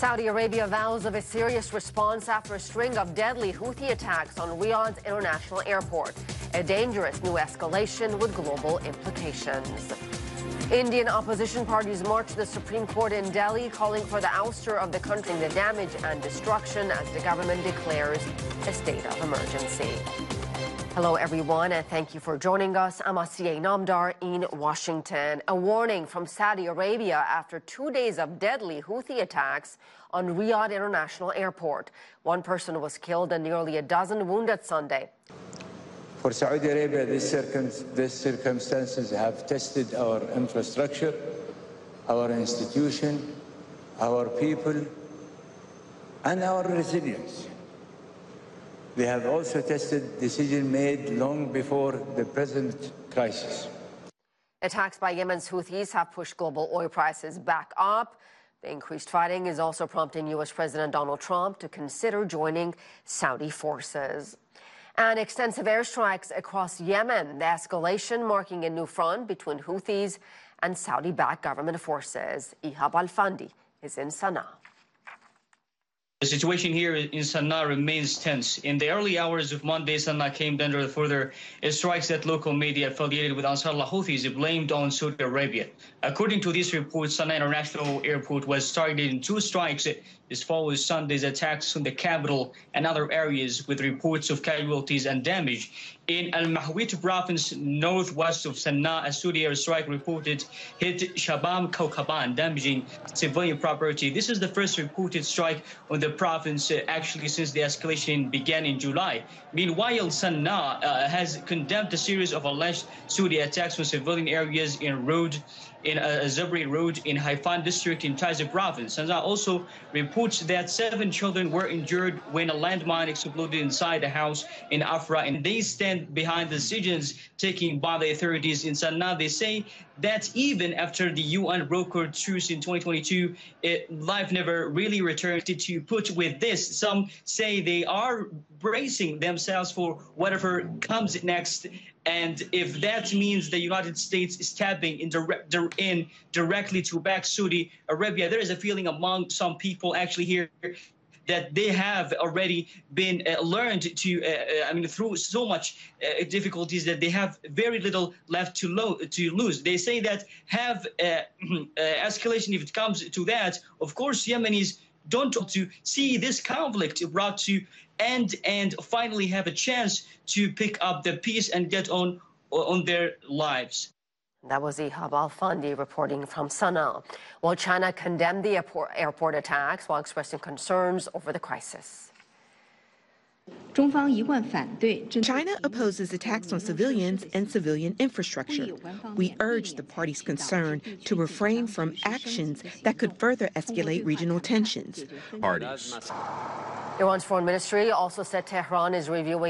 Saudi Arabia vows of a serious response after a string of deadly Houthi attacks on Riyadh's international airport. A dangerous new escalation with global implications. Indian opposition parties marched to the Supreme Court in Delhi, calling for the ouster of the country, the damage and destruction as the government declares a state of emergency. Hello, everyone, and thank you for joining us. I'm Asiye Namdar in Washington. A warning from Saudi Arabia after 2 days of deadly Houthi attacks on Riyadh International Airport. One person was killed and nearly a dozen wounded Sunday. For Saudi Arabia, these circumstances have tested our infrastructure, our institution, our people, and our resilience. They have also tested decisions made long before the present crisis. Attacks by Yemen's Houthis have pushed global oil prices back up. The increased fighting is also prompting U.S. President Donald Trump to consider joining Saudi forces. And extensive airstrikes across Yemen, the escalation marking a new front between Houthis and Saudi-backed government forces. Ihab Al-Fandi is in Sana'a. The situation here in Sana'a remains tense. In the early hours of Monday, Sana'a came under further strikes that local media affiliated with Ansarullah Houthis blamed on Saudi Arabia. According to these reports, Sana'a International Airport was targeted in 2 strikes. This follows Sunday's attacks on the capital and other areas with reports of casualties and damage. In Al-Mahwit province, northwest of Sana'a, a Saudi airstrike reported hit Shabam Kaukaban, damaging civilian property. This is the first reported strike on the province actually since the escalation began in July. Meanwhile, Sana'a has condemned a series of alleged Saudi attacks on civilian areas in Zabri Road in Haifan district in Taiz province. Sana'a also reports that 7 children were injured when a landmine exploded inside a house in Afra, and they stand behind the decisions taken by the authorities in Sana'a. They say that even after the UN brokered truce in 2022, life never really returned. To put with this, some say they are bracing themselves for whatever comes next. And if that means the United States stepping in directly to back Saudi Arabia, there is a feeling among some people actually here that they have already been learned to, through so much difficulties that they have very little left to lose. They say that have escalation, if it comes to that, of course, Yemenis don't want to see this conflict brought to end and finally have a chance to pick up the peace and get on their lives. That was Ihab Al-Fandi reporting from Sana'a. Well, China condemned the airport attacks while expressing concerns over the crisis. China opposes attacks on civilians and civilian infrastructure. We urge the parties concerned to refrain from actions that could further escalate regional tensions. Iran's foreign ministry also said Tehran is reviewing